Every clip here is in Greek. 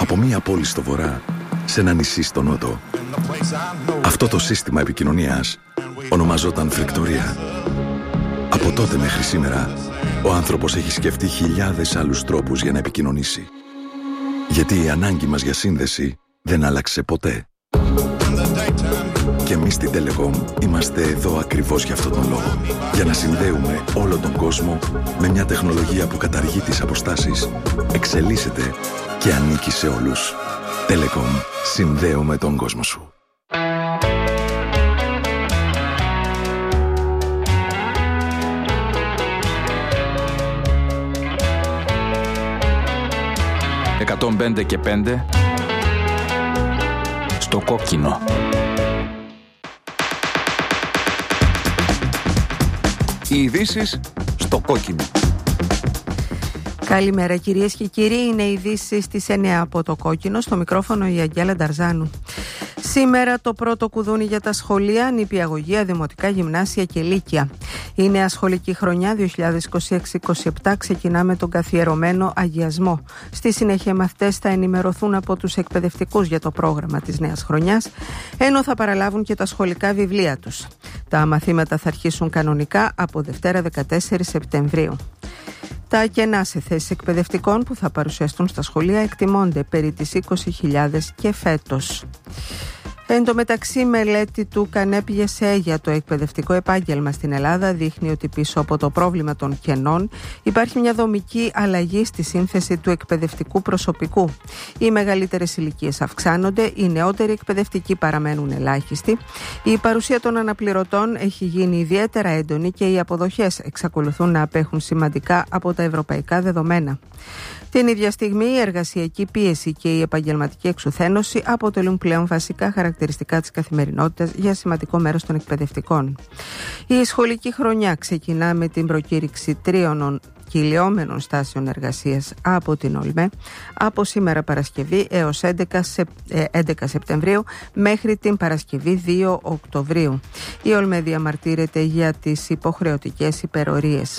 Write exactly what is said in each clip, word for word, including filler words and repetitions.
Από μία πόλη στο βορρά σε ένα νησί στο νότο. Αυτό το σύστημα επικοινωνίας ονομαζόταν φρικτορία. Από τότε μέχρι σήμερα, ο άνθρωπος έχει σκεφτεί χιλιάδες άλλους τρόπους για να επικοινωνήσει. Γιατί η ανάγκη μας για σύνδεση δεν άλλαξε ποτέ. Και εμείς στην Telecom είμαστε εδώ ακριβώς για αυτόν τον λόγο. Για να συνδέουμε όλο τον κόσμο με μια τεχνολογία που καταργεί τις αποστάσεις, εξελίσσεται και ανήκει σε όλους. Telecom. Συνδέουμε τον κόσμο σου. εκατόν πέντε και πέντε στο κόκκινο. Οι ειδήσεις στο κόκκινο. Καλημέρα κυρίες και κύριοι, είναι οι ειδήσεις στις εννιά από το κόκκινο, στο μικρόφωνο η Αγγέλα Νταρζάνου. Σήμερα το πρώτο κουδούνι για τα σχολεία, νηπιαγωγεία, δημοτικά, γυμνάσια και λύκεια. Η νέα σχολική χρονιά δύο χιλιάδες είκοσι έξι είκοσι επτά ξεκινά με τον καθιερωμένο αγιασμό. Στη συνέχεια οι μαθητές θα ενημερωθούν από τους εκπαιδευτικούς για το πρόγραμμα της νέας χρονιάς, ενώ θα παραλάβουν και τα σχολικά βιβλία τους. Τα μαθήματα θα αρχίσουν κανονικά από Δευτέρα δεκατέσσερις Σεπτεμβρίου. Τα κενά σε θέσεις εκπαιδευτικών που θα παρουσιαστούν στα σχολεία εκτιμώνται περί τις είκοσι χιλιάδες και φέτος. Εν τω μεταξύ, μελέτη του ΚΑΝΕΠ-ΓΕΣΕ για το εκπαιδευτικό επάγγελμα στην Ελλάδα δείχνει ότι πίσω από το πρόβλημα των κενών υπάρχει μια δομική αλλαγή στη σύνθεση του εκπαιδευτικού προσωπικού. Οι μεγαλύτερες ηλικίες αυξάνονται, οι νεότεροι εκπαιδευτικοί παραμένουν ελάχιστοι, η παρουσία των αναπληρωτών έχει γίνει ιδιαίτερα έντονη και οι αποδοχές εξακολουθούν να απέχουν σημαντικά από τα ευρωπαϊκά δεδομένα. Την ίδια στιγμή, η εργασιακή πίεση και η επαγγελματική εξουθένωση αποτελούν πλέον βασικά χαρακτηριστικά της καθημερινότητας για σημαντικό μέρος των εκπαιδευτικών. Η σχολική χρονιά ξεκινά με την προκήρυξη τρίων κυλιόμενων στάσεων εργασίας από την ΟΛΜΕ από σήμερα Παρασκευή έως έντεκα Σεπτεμβρίου μέχρι την Παρασκευή δύο Οκτωβρίου. Η ΟΛΜΕ διαμαρτύρεται για τις υποχρεωτικές υπερορίες.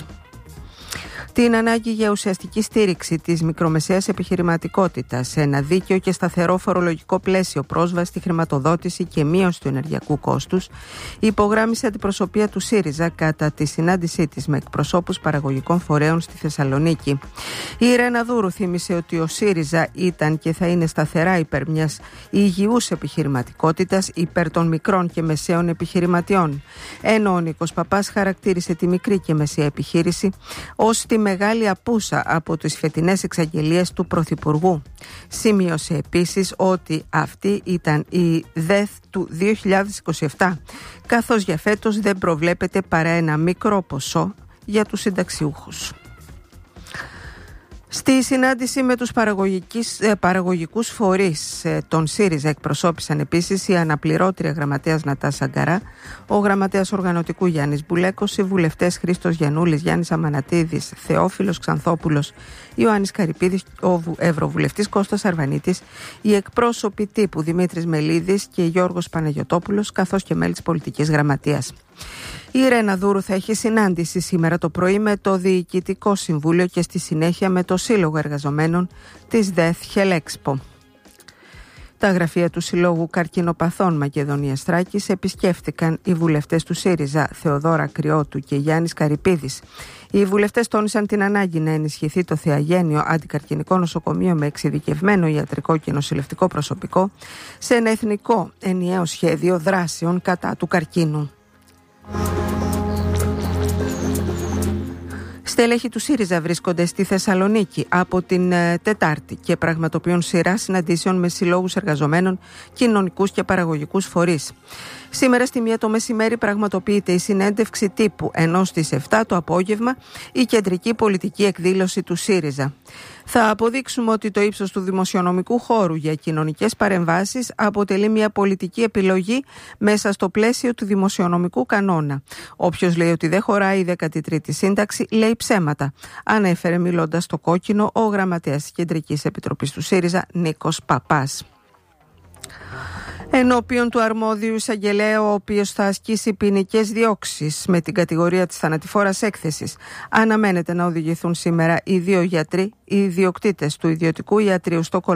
Την ανάγκη για ουσιαστική στήριξη της μικρομεσαίας επιχειρηματικότητας σε ένα δίκαιο και σταθερό φορολογικό πλαίσιο, πρόσβαση στη χρηματοδότηση και μείωση του ενεργειακού κόστους, υπογράμμισε αντιπροσωπεία του ΣΥΡΙΖΑ κατά τη συνάντησή της με εκπροσώπους παραγωγικών φορέων στη Θεσσαλονίκη. Η Ρένα Δούρου θύμισε ότι ο ΣΥΡΙΖΑ ήταν και θα είναι σταθερά υπέρ μιας υγιούς επιχειρηματικότητας, υπέρ των μικρών και μεσαίων επιχειρηματιών. Ενώ ο Νίκος Παπάς χαρακτήρισε τη μικρή και μεσαία επιχείρηση ως τη μεγάλη απούσα από τις φετινές εξαγγελίες του Πρωθυπουργού. Σημείωσε επίσης ότι αυτή ήταν η ΔΕΘ του δύο χιλιάδες είκοσι επτά, καθώς για φέτος δεν προβλέπεται παρά ένα μικρό ποσό για τους συνταξιούχους. Στη συνάντηση με τους παραγωγικούς φορείς των ΣΥΡΙΖΑ εκπροσώπησαν επίσης η αναπληρώτρια γραμματέας Νατάσα Γκαρά, ο γραμματέας οργανωτικού Γιάννης Μπουλέκος, οι βουλευτές Χρήστος Γιαννούλης, Γιάννης Αμανατίδης, Θεόφιλος Ξανθόπουλος, Ιωάννης Καρυπίδης, ο ευρωβουλευτής Κώστας Αρβανίτης, οι εκπρόσωποι τύπου Δημήτρης Μελίδης και Γιώργος Παναγιωτόπουλος, καθώς και μέλη της πολιτικής γραμματείας. Η Ρένα Δούρου θα έχει συνάντηση σήμερα το πρωί με το Διοικητικό Συμβούλιο και στη συνέχεια με το Σύλλογο Εργαζομένων της ΔΕΘ Χελέξπο. Τα γραφεία του Συλλόγου Καρκινοπαθών Μακεδονίας Θράκης επισκέφτηκαν οι βουλευτές του ΣΥΡΙΖΑ Θεοδόρα Κρυώτου και Γιάννης Καρυπίδης. Οι βουλευτές τόνισαν την ανάγκη να ενισχυθεί το Θεαγένειο Αντικαρκινικό Νοσοκομείο με εξειδικευμένο ιατρικό και νοσηλευτικό προσωπικό σε ένα εθνικό ενιαίο σχέδιο δράσεων κατά του καρκίνου. Στέλεχοι του ΣΥΡΙΖΑ βρίσκονται στη Θεσσαλονίκη από την ε, Τετάρτη και πραγματοποιούν σειρά συναντήσεων με συλλόγους εργαζομένων, κοινωνικούς και παραγωγικούς φορείς. Σήμερα στη μία το μεσημέρι πραγματοποιείται η συνέντευξη τύπου, ενώ στις επτά το απόγευμα η κεντρική πολιτική εκδήλωση του ΣΥΡΙΖΑ. Θα αποδείξουμε ότι το ύψος του δημοσιονομικού χώρου για κοινωνικές παρεμβάσεις αποτελεί μια πολιτική επιλογή μέσα στο πλαίσιο του δημοσιονομικού κανόνα. Όποιος λέει ότι δεν χωράει η δέκατη τρίτη σύνταξη λέει ψέματα, ανέφερε μιλώντας στο κόκκινο ο γραμματέας της Κεντρικής Επιτροπής του ΣΥΡΙΖΑ Νίκος Παπάς. Ενώπιον του αρμόδιου εισαγγελέα, ο οποίος θα ασκήσει ποινικές διώξεις με την κατηγορία της θανατηφόρας έκθεσης, αναμένεται να οδηγηθούν σήμερα οι δύο γιατροί, οι ιδιοκτήτες του ιδιωτικού ιατρείου στο